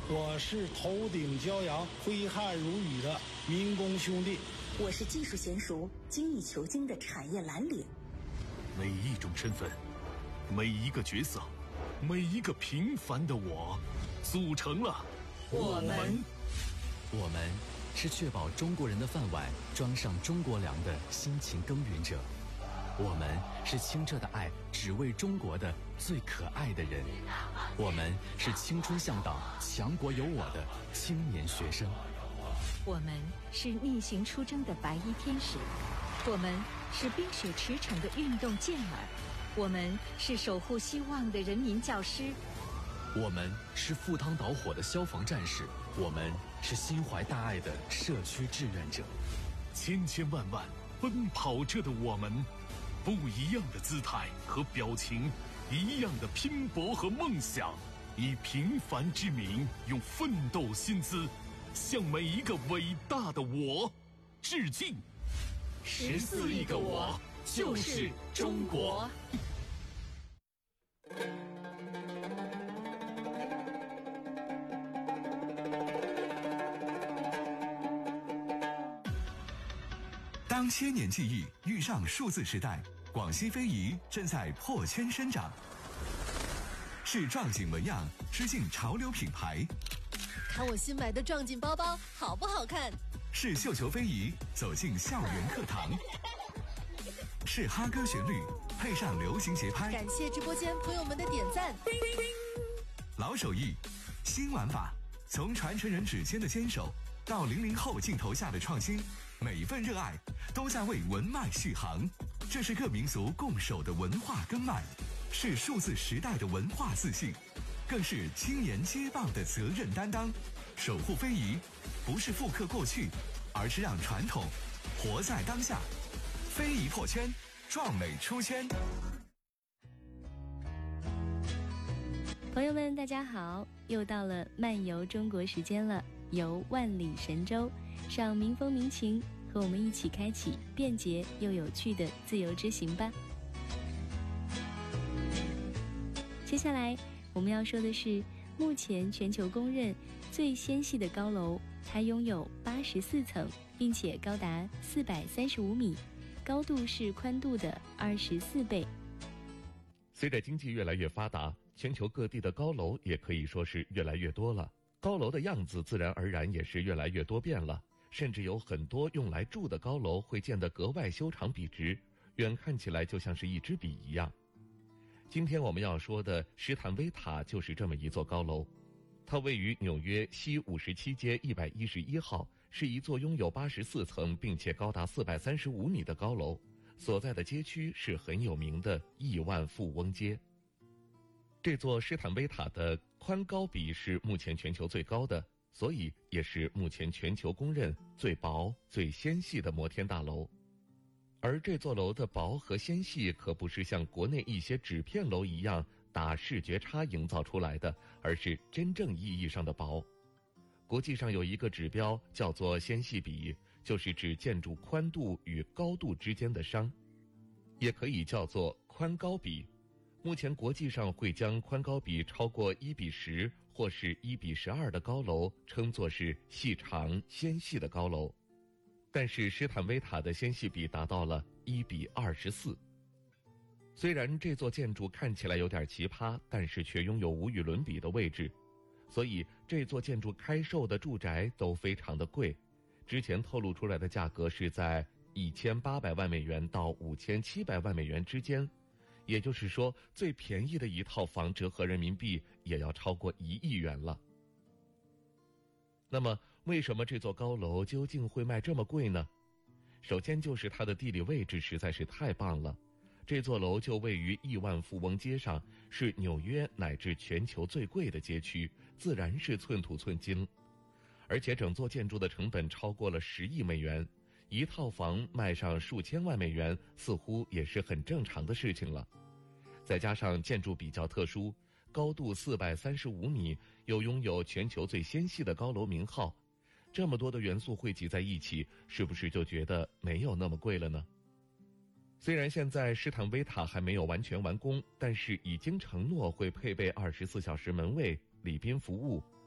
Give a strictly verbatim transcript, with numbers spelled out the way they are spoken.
我是头顶骄阳、挥汗如雨的民工兄弟。 我是技术娴熟、精益求精的产业蓝领。 每一种身份，每一个角色，每一个平凡的我，组成了我们。 我们是确保中国人的饭碗装上中国粮的辛勤耕耘者。我们是清澈的爱只为中国的最可爱的人。我们是青春向导强国有我的青年学生。 我们是逆行出征的白衣天使。我们是冰雪驰骋的运动健儿。我们是守护希望的人民教师。 我们是赴汤蹈火的消防战士。我们是心怀大爱的社区志愿者。 千千万万奔跑着的我们，不一样的姿态和表情，一样的拼搏和梦想，以平凡之名，用奋斗薪资，向每一个伟大的我致敬。 十四亿个我，就是中国。 当千年记忆遇上数字时代，广西非遗正在破圈生长。是壮锦纹样吃进潮流品牌， 看我新买的壮锦包包好不好看？ 是绣球非遗走进校园课堂，是哈歌旋律配上流行节拍。 感谢直播间朋友们的点赞。 老手艺，新玩法，从传承人指尖的坚守到零零后镜头下的创新，每一份热爱都在为文脉续航。这是各民族共守的文化根脉，是数字时代的文化自信，更是青年接棒的责任担当。守护非遗，不是复刻过去，而是让传统活在当下。非遗破圈，壮美出圈。 朋友们大家好，又到了漫游中国时间了，游万里神州，赏民风民情，和我们一起开启便捷又有趣的自由之行吧。接下来我们要说的是目前全球公认最纤细的高楼，它拥有八十四层，并且高达四百三十五米，高度是宽度的二十四倍。 随着经济越来越发达，全球各地的高楼也可以说是越来越多了，高楼的样子自然而然也是越来越多变了，甚至有很多用来住的高楼会建得格外修长笔直，远看起来就像是一支笔一样。今天我们要说的史坦威塔就是这么一座高楼，它位于纽约西五十七街一百一十一号，是一座拥有八十四层并且高达四百三十五米的高楼，所在的街区是很有名的亿万富翁街。这座史坦威塔的宽高比是目前全球最高的，所以也是目前全球公认最薄最纤细的摩天大楼。而这座楼的薄和纤细可不是像国内一些纸片楼一样打视觉差营造出来的，而是真正意义上的薄。国际上有一个指标叫做纤细比，就是指建筑宽度与高度之间的商，也可以叫做宽高比。目前国际上会将宽高比超过一比十或是一比十二的高楼称作是细长纤细的高楼，但是史坦威塔的纤细比达到了一比二十四。虽然这座建筑看起来有点奇葩，但是却拥有无与伦比的位置，所以这座建筑开售的住宅都非常的贵，之前透露出来的价格是在一千八百万美元到五千七百万美元之间，也就是说最便宜的一套房折合人民币也要超过一亿元了。那么为什么这座高楼究竟会卖这么贵呢？首先就是它的地理位置实在是太棒了，这座楼就位于亿万富翁街上，是纽约乃至全球最贵的街区，自然是寸土寸金。而且整座建筑的成本超过了十亿美元，一套房卖上数千万美元似乎也是很正常的事情了。再加上建筑比较特殊，高度四百三十五米，又拥有全球最纤细的高楼名号，这么多的元素汇集在一起，是不是就觉得没有那么贵了呢？虽然现在史坦威塔还没有完全完工，但是已经承诺会配备二十四小时门卫、礼宾服务，